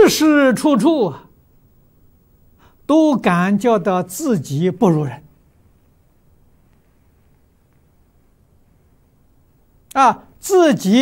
时时处处啊，都感觉到自己不如人啊，自己